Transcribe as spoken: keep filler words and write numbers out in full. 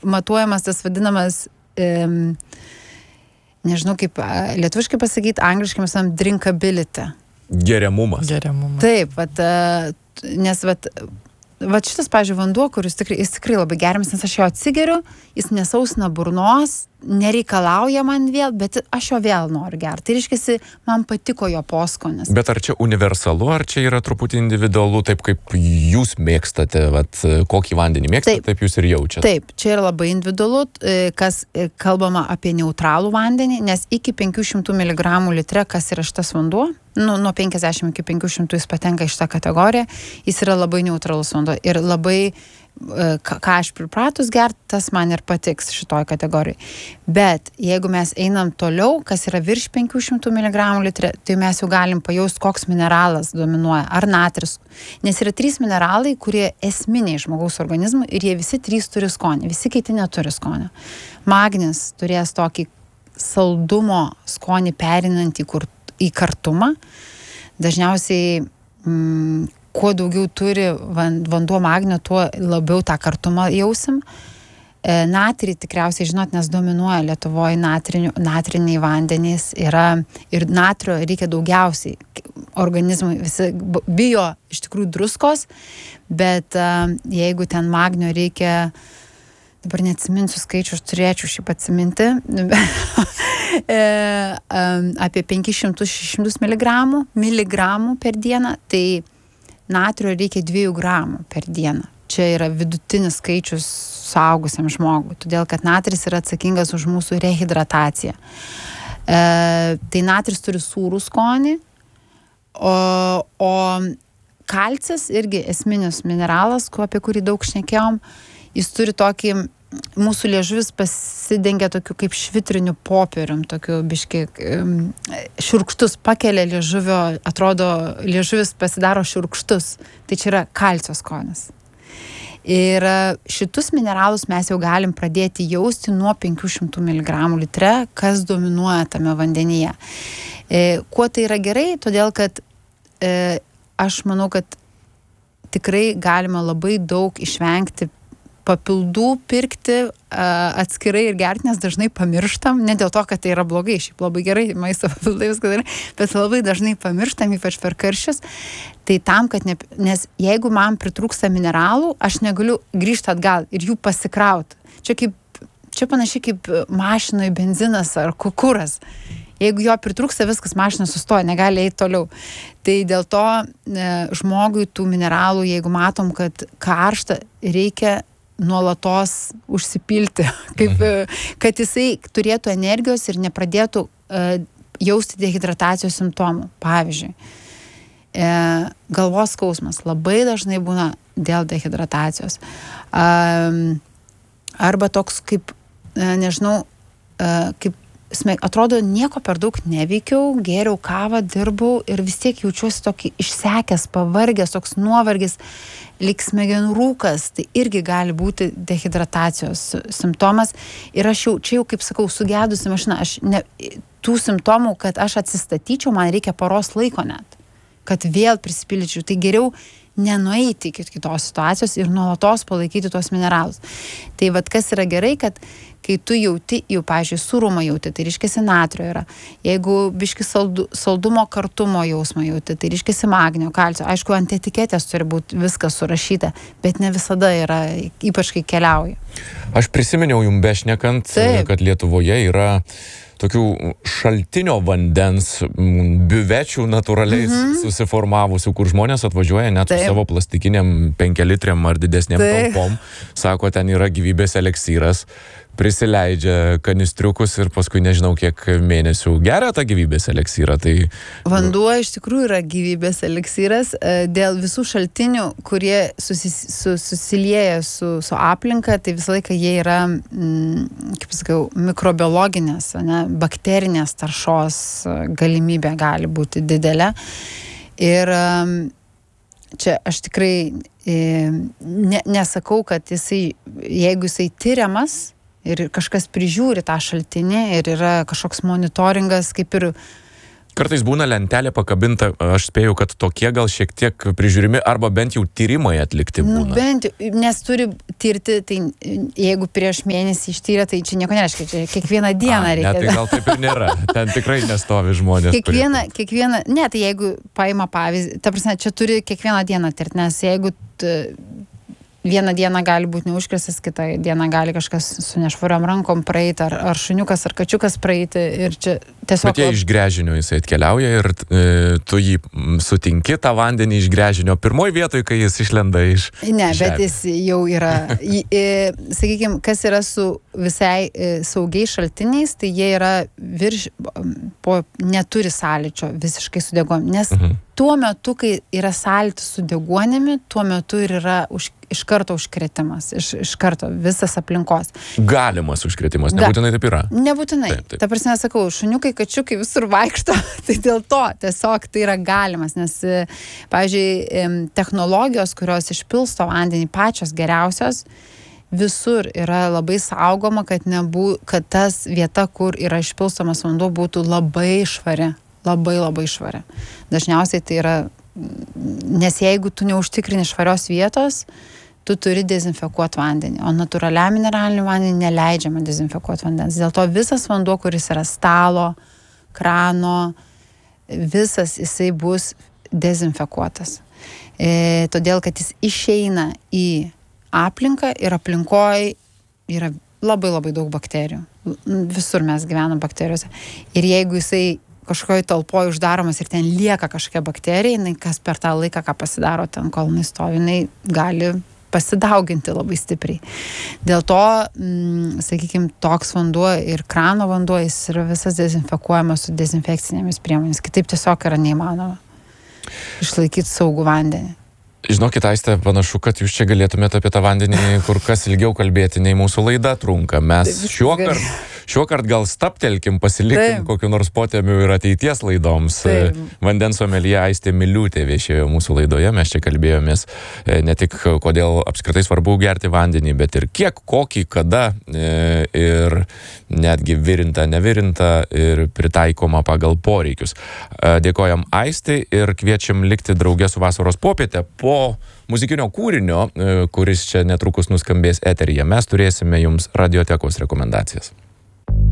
matuojamas tas vadinamas, um, nežinau kaip lietuviškai pasakyti, angliškai mes sakome drinkability. Geriamumas. Geriamumas. Taip, vat, nes vat, vat šitas, pavyzdžiui, vanduo, kuris tikrai, jis tikrai labai geriamas, nes aš jo atsigeriu, jis nesausina burnos, nereikalauja man vėl, bet aš jo vėl noriu gerti. Tai reiškia, man patiko jo poskonis. Bet ar čia universalu, ar čia yra truputį individualu, taip kaip jūs mėgstate, vat, kokį vandenį mėgstate, taip, taip jūs ir jaučiate? Taip, čia yra labai individualu, kas kalbama apie neutralų vandenį, nes iki penkių šimtų miligramų litre, kas yra šitas vanduo, nu, nuo penkiasdešimt iki penkių šimtų jis patenka į šitą kategoriją, jis yra labai neutralus vanduo ir labai ką aš pripratus gerti, tas man ir patiks šitoj kategorijai. Bet jeigu mes einam toliau, kas yra virš penkių šimtų miligramų litre, tai mes jau galim pajausti, koks mineralas dominuoja, ar natris. Nes yra trys mineralai, kurie esminiai žmogaus organizmui ir jie visi trys turi skonį, visi kiti neturi skonio. Magnis turės tokį saldumo skonį perinantį kur, į kartumą. Dažniausiai mm, kuo daugiau turi vanduo magnio, tuo labiau tą kartumą jausim. E, natrį tikriausiai žinot, nes dominuoja Lietuvoje natriniai vandenys yra ir natrio reikia daugiausiai. Organizmui visi bijo iš tikrųjų druskos, bet e, jeigu ten magnio reikia, dabar neatsiminsiu skaičių, aš turėčiau šiaip atsiminti, e, apie penkis šimtus šešis šimtus miligramų, miligramų per dieną, tai natrio reikia dviejų gramų per dieną. Čia yra vidutinis skaičius suaugusiam žmogui, todėl kad natris yra atsakingas už mūsų rehidrataciją. E, tai natris turi sūrų skonį, o, o kalcis irgi esminis mineralas, apie kurį daug šnekėjom, jis turi tokį, mūsų liežuvis pasidengia tokiu kaip švitriniu popierium, tokiu biški šiurkštus, pakelia liežuvio, atrodo, liežuvis pasidaro šiurkštus. Tai čia yra kalcio skonis. Ir šitus mineralus mes jau galim pradėti jausti nuo penkių šimtų miligramų litre, kas dominuoja tame vandenyje. E, kuo tai yra gerai? Todėl, kad e, aš manau, kad tikrai galima labai daug išvengti papildų pirkti uh, atskirai ir gerti, nes dažnai pamirštam, ne dėl to, kad tai yra blogai, šiaip labai gerai, maisto papildai viskas gerai, bet labai dažnai pamirštam, ypač per karščius. Tai tam, kad ne, nes jeigu man pritrūksta mineralų, aš negaliu grįžti atgal ir jų pasikrauti. Čia, kaip, čia panašiai kaip mašinoje benzinas ar kukuras. Jeigu jo pritrūksta, viskas, mašina sustoja, negali eiti toliau. Tai dėl to e, žmogui tų mineralų, jeigu matom, kad karšta, reikia nuolatos užsipilti, kaip, kad jisai turėtų energijos ir nepradėtų uh, jausti dehidratacijos simptomų. Pavyzdžiui, e, galvos skausmas labai dažnai būna dėl dehidratacijos. Um, arba toks kaip, uh, nežinau, uh, kaip atrodo, nieko per daug neveikiau, gėriau kavą, dirbau ir vis tiek jaučiuosi tokį išsekęs, pavargęs, toks nuovargis, lyg smegenų rūkas, tai irgi gali būti dehidratacijos simptomas. Ir aš jau, čia jau, kaip sakau, sugedusi mašina, aš ne, tų simptomų, kad aš atsistatyčiau, man reikia poros laiko net, kad vėl prisipildyčiau. Tai geriau nenueiti iki kitos situacijos ir nuolatos palaikyti tuos mineralus. Tai vat kas yra gerai, kad kai tu jauti, jau, pavyzdžiui, sūrumą jauti, tai reiškiasi natrio yra. Jeigu biški saldu, saldumo kartumo jausmą jauti, tai reiškiasi magnio, kalcio. Aišku, ant etiketės turi būti viskas surašyta, bet ne visada yra, ypač kai keliauja. Aš prisiminiau jums bešnekant, Taip. kad Lietuvoje yra tokių šaltinio vandens biuvečių natūraliai mm-hmm. susiformavusių, kur žmonės atvažiuoja net Taip. su savo plastikiniam penkilitriam ar didesniam talpom. Sako, ten yra gyvybės eleksyras, prisileidžia kanistriukus ir paskui nežinau kiek mėnesių geria tą gyvybės eliksyrą. Tai... Vanduo iš tikrųjų yra gyvybės eliksyras dėl visų šaltinių, kurie susis, su, susilieja su, su aplinka, tai visą laiką jie yra, mm, kaip sakau, mikrobiologinės, ne, bakterinės taršos galimybė gali būti didelė. Ir čia aš tikrai ne, nesakau, kad jisai, jeigu jisai tyriamas, ir kažkas prižiūri tą šaltinį ir yra kažkoks monitoringas, kaip ir Kartais būna lentelė pakabinta, aš spėju, kad tokie gal šiek tiek prižiūrimi arba bent jau tyrimai atlikti būna. Nu, bent jau, nes turi tirti, tai jeigu prieš mėnesį ištyrė, tai čia nieko nereiškia, čia kiekvieną dieną A, reikia. Ne, tai gal taip ir nėra, ten tikrai nestovi žmonės. Kiekvieną, kiekvieną, ne, tai jeigu paima pavyzdį, ta prasme, čia turi kiekvieną dieną tirti, nes jeigu t, vieną dieną gali būti neužkrėstas, kitą dieną gali kažkas su nešvariom rankom praeiti, ar, ar šuniukas, ar kačiukas praeiti ir čia tiesiog... Bet jie iš gręžinio jisai atkeliauja ir e, tu jį sutinki tą vandenį iš gręžinio pirmoj vietoj, kai jis išlenda iš... Ne, žemės. Bet jis jau yra... e, sakykime, kas yra su visai e, saugiais šaltiniais, tai jie yra virš... Po, neturi sąlyčio visiškai su deguonimi, nes mhm. tuo metu, kai yra sąlytis su deguonimi, tuo metu ir yra už, iš karto užkrėtimas, iš, iš karto visas aplinkos. Galimas užkrėtimas, nebūtinai taip yra. Nebūtinai. Taip, taip. Ta prasme, sakau, šuniukai, kačiukai visur vaikšto, tai dėl to tiesiog tai yra galimas, nes, pavyzdžiui, technologijos, kurios išpilsto vandenį pačios geriausios, visur yra labai saugoma, kad, nebū, kad tas vieta, kur yra išpilstomas vanduo, būtų labai švari. Labai labai švari. Dažniausiai tai yra, nes jeigu tu neužtikrini švarios vietos, tu turi dezinfekuoti vandenį, o natūraliam mineraliniu vandenį neleidžiama dezinfekuoti vandens. Dėl to visas vanduo, kuris yra stalo, krano, visas jisai bus dezinfekuotas. E, todėl, kad jis išeina į aplinką ir aplinkoje yra labai labai daug bakterijų. Visur mes gyvenam bakterijose. Ir jeigu jisai kažkokioj talpoj uždaromas ir ten lieka kažkokia bakterija, jinai kas per tą laiką, ką pasidaro ten, kol jinai stovi, jinai gali pasidauginti labai stipriai. Dėl to, mm, sakykime, toks vanduo ir krano vanduo, jis yra visas dezinfekuojamas su dezinfekcinėmis priemonėmis. Kitaip tiesiog yra neįmanoma išlaikyti saugų vandenį. Žinokit, Aiste, panašu, kad jūs čia galėtumėte apie tą vandenį kur kas ilgiau kalbėti, nei mūsų laida trunka. Mes šiuo kartu Šiuokart gal staptelkim, pasilikim Taip. Kokiu nors potemiu ir ateities laidoms. Taip. Vandens someljė Aistė Miliūtė viešėjo mūsų laidoje. Mes čia kalbėjomės ne tik kodėl apskritai svarbu gerti vandenį, bet ir kiek, kokį, kada ir netgi virinta, nevirinta ir pritaikoma pagal poreikius. Dėkojam Aistei ir kviečiam likti drauge su Vasaros popietė. Po muzikinio kūrinio, kuris čia netrukus nuskambės eteryje, mes turėsime jums radiotekos rekomendacijas.